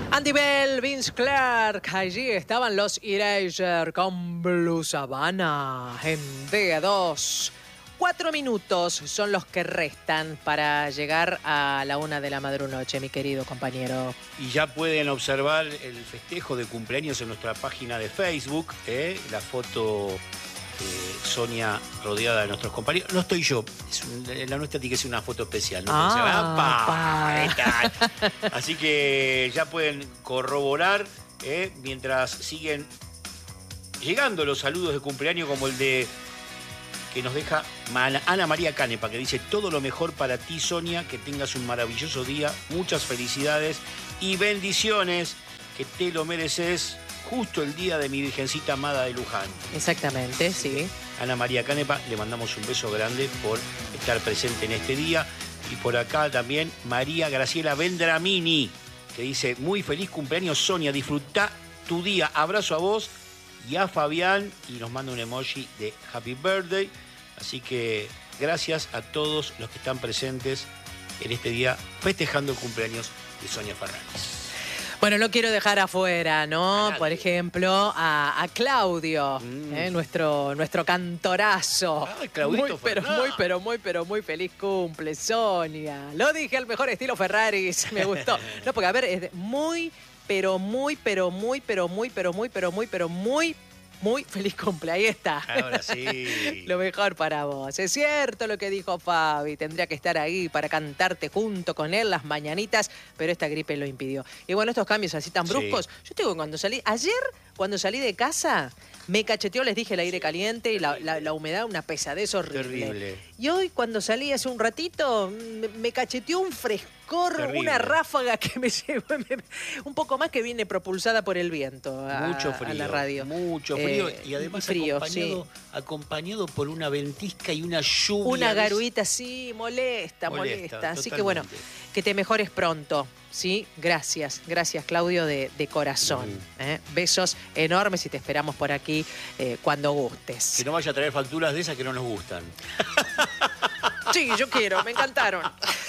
Andy Bell, Vince Clarke, allí estaban los Erasure con Blue Savannah en D2. 4 minutos son los que restan para llegar a la 1 de la madrunoche, mi querido compañero. Y ya pueden observar el festejo de cumpleaños en nuestra página de Facebook, la foto Sonia rodeada de nuestros compañeros. No estoy yo, la nuestra tiene que ser una foto especial, ¿no? Así que ya pueden corroborar mientras siguen llegando los saludos de cumpleaños, como el de que nos deja Ana María Canepa, que dice: todo lo mejor para ti, Sonia, que tengas un maravilloso día, muchas felicidades y bendiciones, que te lo mereces justo el día de mi Virgencita amada de Luján. Exactamente, sí. Ana María Canepa, le mandamos un beso grande por estar presente en este día. Y por acá también María Graciela Vendramini, que dice: muy feliz cumpleaños, Sonia, disfruta tu día, abrazo a vos y a Fabián, y nos manda un emoji de Happy Birthday. Así que gracias a todos los que están presentes en este día festejando el cumpleaños de Sonia Fernández. Bueno, no quiero dejar afuera, ¿no? Por ejemplo, a Claudio, nuestro cantorazo. Ay, Claudito muy feliz cumple, Sonia. Lo dije al mejor estilo Ferrari, me gustó. No, porque a ver, es muy feliz cumple, ahí está. Ahora sí. Lo mejor para vos. Es cierto lo que dijo Fabi, tendría que estar ahí para cantarte junto con él las mañanitas, pero esta gripe lo impidió. Y bueno, estos cambios así tan bruscos, yo te digo, cuando salí de casa, me cacheteó, les dije, el aire caliente y la humedad, una pesadez horrible. Y hoy, cuando salí hace un ratito, me cacheteó un frescor, terrible. Una ráfaga que me llevó un poco más, que viene propulsada por el viento mucho frío, a la radio. Mucho frío y además frío, acompañado por una ventisca y una lluvia. Una garuita, sí, molesta. Así que bueno, que te mejores pronto. Sí, gracias Claudio de corazón. Besos enormes y te esperamos por aquí cuando gustes. Que no vaya a traer facturas de esas que no nos gustan. Sí, yo quiero, me encantaron.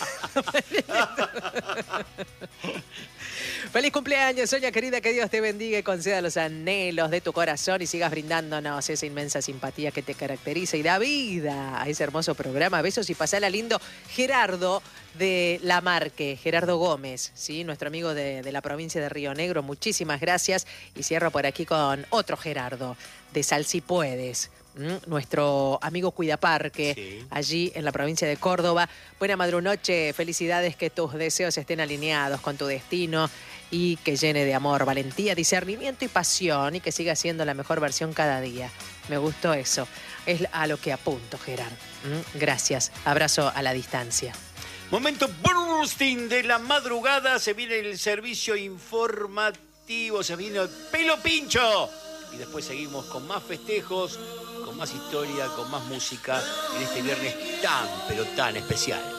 Feliz cumpleaños, Sonia querida, que Dios te bendiga y conceda los anhelos de tu corazón y sigas brindándonos esa inmensa simpatía que te caracteriza y da vida a ese hermoso programa. Besos y pasala lindo. Gerardo de Lamarque, Gerardo Gómez, ¿sí? Nuestro amigo de la provincia de Río Negro, muchísimas gracias. Y cierro por aquí con otro Gerardo, de Sal Si Puedes. Nuestro amigo Cuidaparque, sí, allí en la provincia de Córdoba. Buena madrunoche, felicidades, que tus deseos estén alineados con tu destino y que llene de amor, valentía, discernimiento y pasión, y que siga siendo la mejor versión cada día. Me gustó eso, es a lo que apunto, Gerard. Gracias, abrazo a la distancia. Momento bursting de la madrugada, se viene el servicio informativo, se viene el Pelo Pincho. Y después seguimos con más festejos, con más historia, con más música en este viernes tan, pero tan especial.